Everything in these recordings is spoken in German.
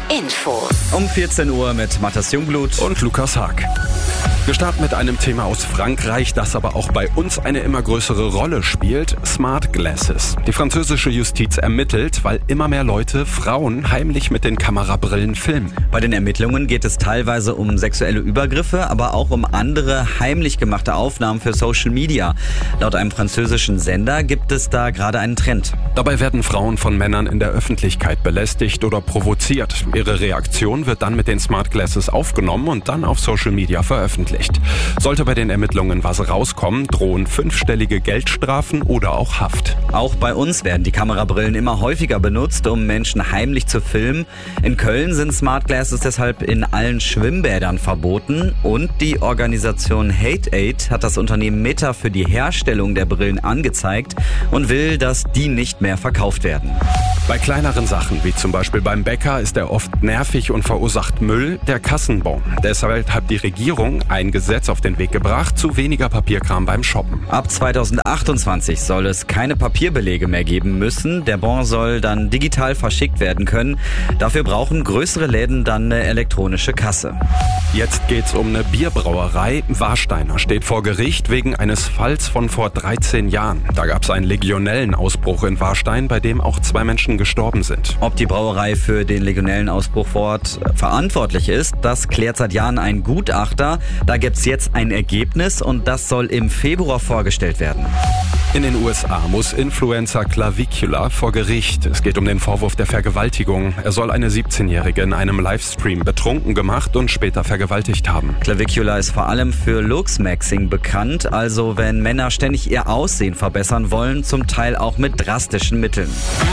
Infos. Um 14 Uhr mit Matthias Jungblut und Lukas Haag. Wir starten mit einem Thema aus Frankreich, das aber auch bei uns eine immer größere Rolle spielt: Smart Glasses. Die französische Justiz ermittelt, weil immer mehr Leute Frauen heimlich mit den Kamerabrillen filmen. Bei den Ermittlungen geht es teilweise um sexuelle Übergriffe, aber auch um andere heimlich gemachte Aufnahmen für Social Media. Laut einem französischen Sender gibt es da gerade einen Trend. Dabei werden Frauen von Männern in der Öffentlichkeit belästigt oder provoziert. Ihre Reaktion wird dann mit den Smart Glasses aufgenommen und dann auf Social Media veröffentlicht. Sollte bei den Ermittlungen was rauskommen, drohen 5-stellige Geldstrafen oder auch Haft. Auch bei uns werden die Kamerabrillen immer häufiger benutzt, um Menschen heimlich zu filmen. In Köln sind Smart Glasses deshalb in allen Schwimmbädern verboten. Und die Organisation Hate Aid hat das Unternehmen Meta für die Herstellung der Brillen angezeigt und will, dass die nicht mehr verkauft werden. Bei kleineren Sachen, wie zum Beispiel beim Bäcker, ist er oft nervig und verursacht Müll, der Kassenbon. Deshalb hat die Regierung ein Gesetz auf den Weg gebracht zu weniger Papierkram beim Shoppen. Ab 2028 soll es keine Papierbelege mehr geben müssen. Der Bon soll dann digital verschickt werden können. Dafür brauchen größere Läden dann eine elektronische Kasse. Jetzt geht's um eine Bierbrauerei. Warsteiner steht vor Gericht wegen eines Falls von vor 13 Jahren. Da gab's einen Legionellenausbruch in Warstein, bei dem auch 2 Menschen gestorben sind. Ob die Brauerei für den Legionellenausbruch vor Ort verantwortlich ist, das klärt seit Jahren ein Gutachter. Da gibt's jetzt ein Ergebnis und das soll im Februar vorgestellt werden. In den USA muss Influencer Clavicula vor Gericht. Es geht um den Vorwurf der Vergewaltigung. Er soll eine 17-Jährige in einem Livestream betrunken gemacht und später vergewaltigt haben. Clavicula ist vor allem für Looksmaxing bekannt, also wenn Männer ständig ihr Aussehen verbessern wollen, zum Teil auch mit drastischen Mitteln.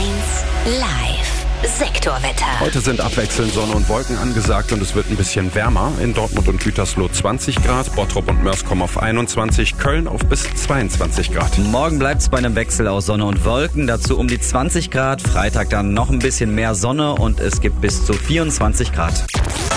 1 Live. Sektorwetter. Heute sind abwechselnd Sonne und Wolken angesagt und es wird ein bisschen wärmer. In Dortmund und Gütersloh 20 Grad, Bottrop und Mörs kommen auf 21, Köln auf bis 22 Grad. Morgen bleibt es bei einem Wechsel aus Sonne und Wolken, dazu um die 20 Grad. Freitag dann noch ein bisschen mehr Sonne und es gibt bis zu 24 Grad.